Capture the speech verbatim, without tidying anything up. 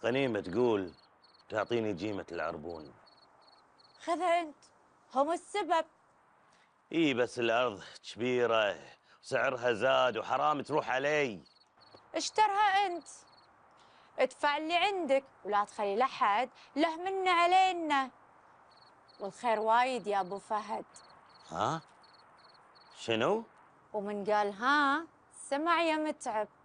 غنيمة تقول تعطيني جيمة العربون. خذها انت، هم السبب. اي بس الارض كبيرة وسعرها زاد وحرام تروح علي. اشترها انت، ادفع اللي عندك ولا تخلي لحد له منه علينا، والخير وايد يا ابو فهد. ها؟ شنو؟ ومن قال ها سمع يا متعب.